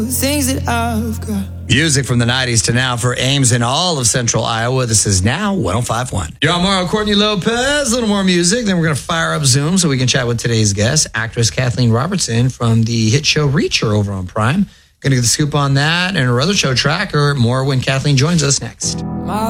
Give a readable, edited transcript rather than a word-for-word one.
things that I've got. Music from the 90s to now for Ames in all of central Iowa. This is Now 105.1. You're on Mario Courtney Lopez. A little more music. Then we're going to fire up Zoom so we can chat with today's guest, actress Kathleen Robertson from the hit show Reacher over on Prime. Going to get the scoop on that and her other show, Tracker. More when Kathleen joins us next.